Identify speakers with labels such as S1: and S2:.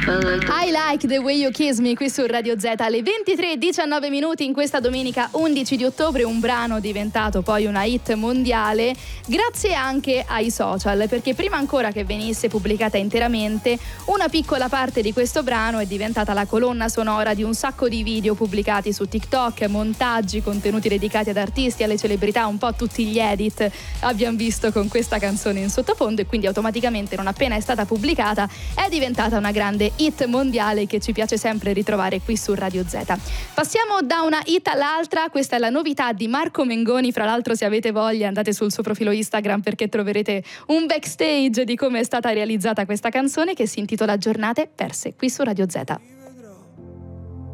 S1: I Like the Way You Kiss Me qui su Radio Z alle 23:19 minuti in questa domenica 11 di ottobre, un brano diventato poi una hit mondiale grazie anche ai social, perché prima ancora che venisse pubblicata interamente una piccola parte di questo brano è diventata la colonna sonora di un sacco di video pubblicati su TikTok, montaggi, contenuti dedicati ad artisti, alle celebrità, un po' tutti gli edit abbiamo visto con questa canzone in sottofondo, e quindi automaticamente non appena è stata pubblicata è diventata una grande hit mondiale che ci piace sempre ritrovare qui su Radio Z. Passiamo da una hit all'altra, questa è la novità di Marco Mengoni, fra l'altro se avete voglia andate sul suo profilo Instagram perché troverete un backstage di come è stata realizzata questa canzone che si intitola Giornate perse qui su Radio Z.